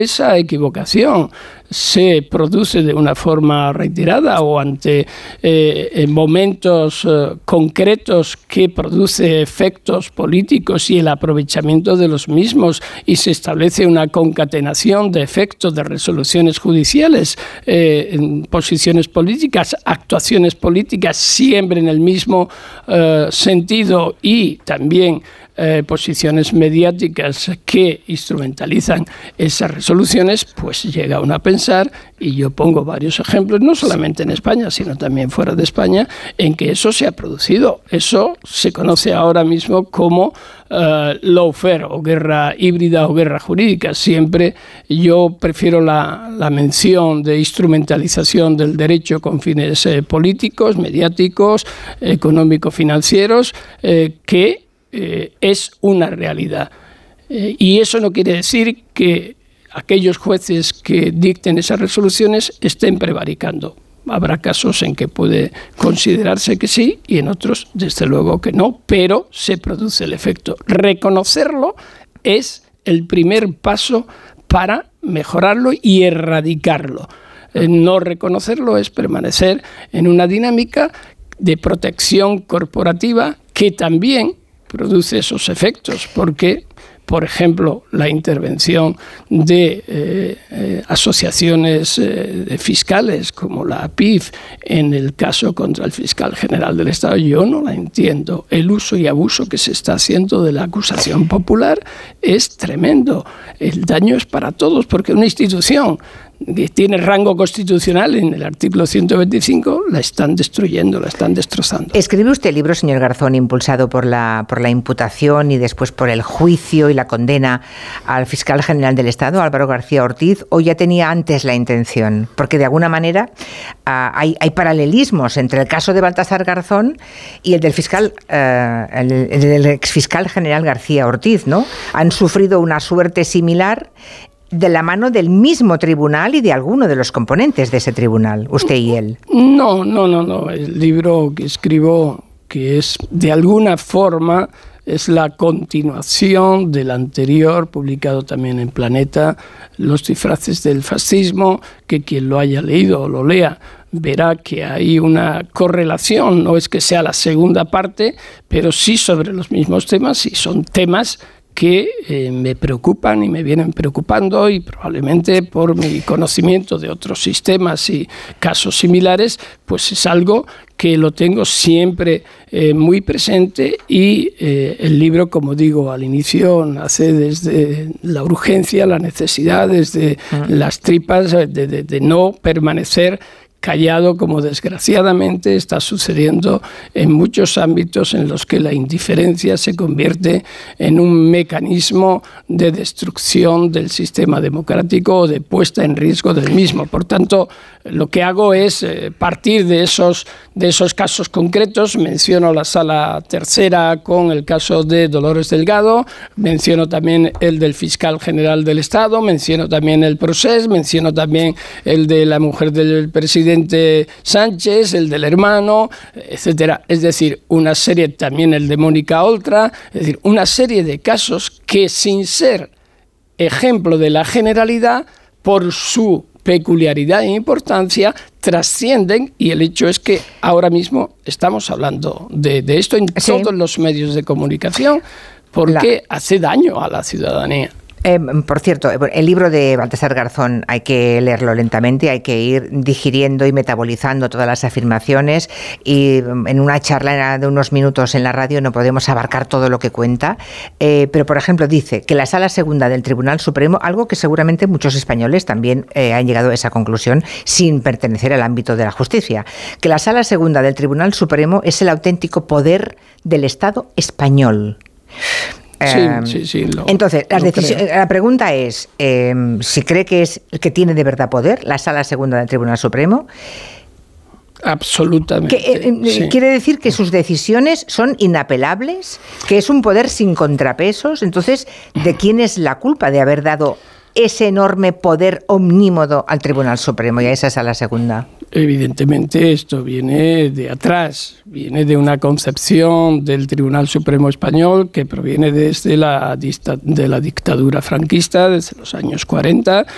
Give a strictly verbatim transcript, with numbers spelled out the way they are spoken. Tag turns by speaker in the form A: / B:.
A: esa equivocación se produce de una forma reiterada o ante eh, en momentos eh, concretos que produce efectos políticos y el aprovechamiento de los mismos, y se establece una concatenación de efectos de resoluciones judiciales, eh, en posiciones políticas, actuaciones políticas siempre en el mismo eh, sentido, y también Eh, posiciones mediáticas que instrumentalizan esas resoluciones, pues llega uno a pensar, y yo pongo varios ejemplos, no solamente en España, sino también fuera de España, en que eso se ha producido. Eso se conoce ahora mismo como uh, lawfare, o guerra híbrida o guerra jurídica. Siempre yo prefiero la, la mención de instrumentalización del derecho con fines eh, políticos, mediáticos, económico-financieros, eh, que Eh, es una realidad. Eh, y eso no quiere decir que aquellos jueces que dicten esas resoluciones estén prevaricando. Habrá casos en que puede considerarse que sí y en otros, desde luego, que no, pero se produce el efecto. Reconocerlo es el primer paso para mejorarlo y erradicarlo. Eh, no reconocerlo es permanecer en una dinámica de protección corporativa que también produce esos efectos, porque, por ejemplo, la intervención de eh, eh, asociaciones eh, de fiscales como la A P I F en el caso contra el fiscal general del Estado, yo no la entiendo. El uso y abuso que se está haciendo de la acusación popular es tremendo. El daño es para todos, porque una institución que tiene rango constitucional en el artículo ciento veinticinco, la están destruyendo, la están destrozando.
B: Escribe usted el libro, señor Garzón, impulsado por la, por la imputación y después por el juicio y la condena al fiscal general del Estado, Álvaro García Ortiz, o ya tenía antes la intención, porque de alguna manera uh, hay, hay paralelismos entre el caso de Baltasar Garzón y el del fiscal, uh, el, el del exfiscal general García Ortiz, ¿no? Han sufrido una suerte similar de la mano del mismo tribunal y de alguno de los componentes de ese tribunal, usted y él.
A: No, no, no, no. El libro que escribo, que es de alguna forma, es la continuación del anterior, publicado también en Planeta, Los disfraces del fascismo, que quien lo haya leído o lo lea verá que hay una correlación, no es que sea la segunda parte, pero sí sobre los mismos temas, y son temas que eh, me preocupan y me vienen preocupando, y probablemente por mi conocimiento de otros sistemas y casos similares, pues es algo que lo tengo siempre eh, muy presente, y eh, el libro, como digo al inicio, nace desde la urgencia, la necesidad, desde uh-huh. las tripas de, de, de no permanecer callado, como desgraciadamente está sucediendo en muchos ámbitos en los que la indiferencia se convierte en un mecanismo de destrucción del sistema democrático o de puesta en riesgo del mismo. Por tanto, lo que hago es eh, partir de esos, de esos casos concretos. Menciono la Sala Tercera con el caso de Dolores Delgado, menciono también el del fiscal general del Estado, menciono también el Procés, menciono también el de la mujer del presidente Sánchez, el del hermano, etcétera. Es decir, una serie, también el de Mónica Oltra, es decir, una serie de casos que, sin ser ejemplo de la generalidad, por su peculiaridad e importancia, trascienden, y el hecho es que ahora mismo estamos hablando de, de esto en sí. todos los medios de comunicación, porque la... hace daño a la ciudadanía.
B: Eh, por cierto, el libro de Baltasar Garzón hay que leerlo lentamente, hay que ir digiriendo y metabolizando todas las afirmaciones, y en una charla de unos minutos en la radio no podemos abarcar todo lo que cuenta, eh, pero por ejemplo dice que la Sala Segunda del Tribunal Supremo, algo que seguramente muchos españoles también eh, han llegado a esa conclusión sin pertenecer al ámbito de la justicia, que la Sala Segunda del Tribunal Supremo es el auténtico poder del Estado español.
A: Sí, sí, sí, lo,
B: Entonces, las decisiones, la pregunta es eh, si cree que es el que tiene de verdad poder, la Sala Segunda del Tribunal Supremo.
A: Absolutamente.
B: Que, eh,
A: sí.
B: ¿Quiere decir que sus decisiones son inapelables? ¿Que es un poder sin contrapesos? Entonces, ¿de quién es la culpa de haber dado ese enorme poder omnímodo al Tribunal Supremo y a esa Sala Segunda?
A: Evidentemente esto viene de atrás, viene de una concepción del Tribunal Supremo Español que proviene desde la, de la dictadura franquista, desde los años cuarenta,